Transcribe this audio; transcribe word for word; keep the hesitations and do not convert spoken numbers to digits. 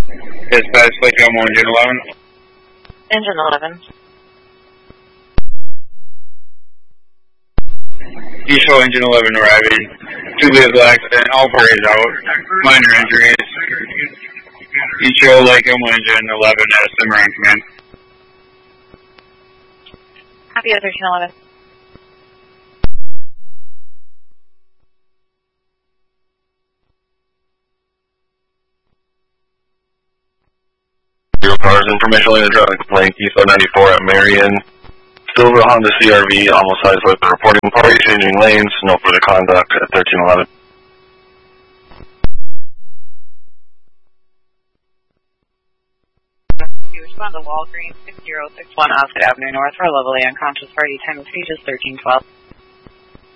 Dispatch, Lake Elmo, Engine eleven. Engine eleven. You show Engine eleven arriving. Two vehicle accident, all parties out. Minor injuries. You show Lake Elmo, Engine eleven at Cimarron Command. Copy of thirteen eleven. Zero cars, information lane traffic complaint, Keystone ninety-four at Marion. Silver Honda C R V, almost size with the reporting party, changing lanes, no further conduct at thirteen eleven. You respond to Walgreens six zero six one Osgood Avenue North for a level A unconscious party, time of speech is thirteen twelve.